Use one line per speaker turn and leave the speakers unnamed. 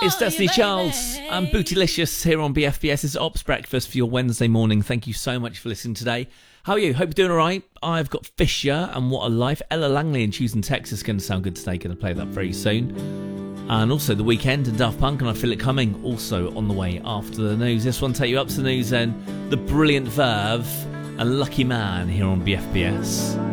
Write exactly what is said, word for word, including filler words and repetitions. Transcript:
It's Destiny Charles and Bootylicious here on B F B S. It's Ops Breakfast for your Wednesday morning. Thank you so much for listening today. How are you? Hope you're doing all right. I've got Fisher and What a Life. Ella Langley in Choosing Texas going to sound good today. Going to play that very soon. And also The Weeknd and Daft Punk and I Feel It Coming also on the way after the news. This one take you up to the news then. The Brilliant Verve and Lucky Man here on B F B S.